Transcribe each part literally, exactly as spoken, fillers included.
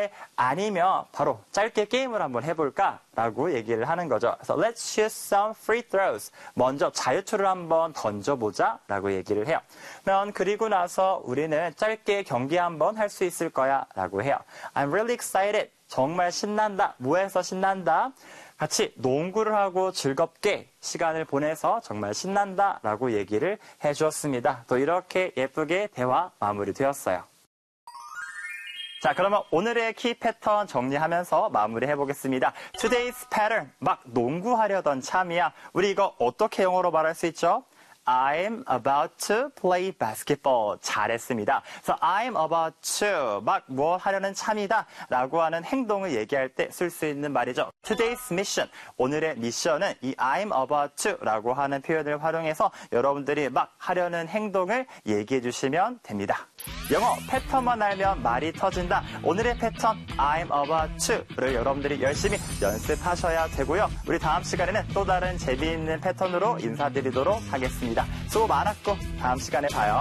해볼래? 아니면 바로 짧게 게임을 한번 해볼까? 라고 얘기를 하는 거죠. 그래서 let's shoot some free throws. 먼저 자유투를 한번 던져보자 라고 얘기를 해요. 그러면 그리고 나서 우리는 짧게 경기 한번 할 수 있을 거야 라고 해요. I'm really excited. 정말 신난다. 뭐해서 신난다? 같이 농구를 하고 즐겁게 시간을 보내서 정말 신난다 라고 얘기를 해주었습니다. 또 이렇게 예쁘게 대화 마무리되었어요. 자, 그러면 오늘의 키 패턴 정리하면서 마무리해 보겠습니다. Today's pattern, 막 농구하려던 참이야. 우리 이거 어떻게 영어로 말할 수 있죠? I'm about to play basketball. 잘했습니다. 그래서 I'm about to, 막 뭐 하려는 참이다 라고 하는 행동을 얘기할 때 쓸 수 있는 말이죠. Today's mission, 오늘의 미션은 이 I'm about to 라고 하는 표현을 활용해서 여러분들이 막 하려는 행동을 얘기해 주시면 됩니다. 영어 패턴만 알면 말이 터진다. 오늘의 패턴 I'm about to를 여러분들이 열심히 연습하셔야 되고요. 우리 다음 시간에는 또 다른 재미있는 패턴으로 인사드리도록 하겠습니다. 수고 많았고 다음 시간에 봐요.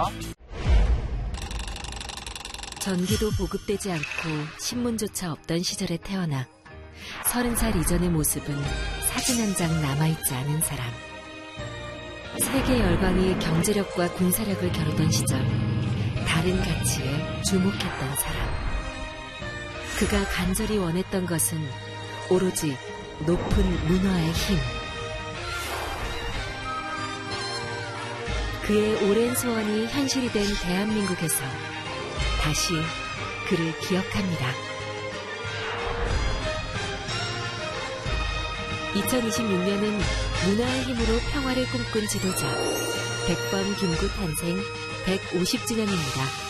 전기도 보급되지 않고 신문조차 없던 시절에 태어나 서른 살 이전의 모습은 사진 한 장 남아있지 않은 사람. 세계 열강이 경제력과 군사력을 겨루던 시절 다른 가치에 주목했던 사람. 그가 간절히 원했던 것은 오로지 높은 문화의 힘. 그의 오랜 소원이 현실이 된 대한민국에서 다시 그를 기억합니다. 이천이십육 년은 문화의 힘으로 평화를 꿈꾼 지도자 백범 김구 탄생 백오십 주년입니다.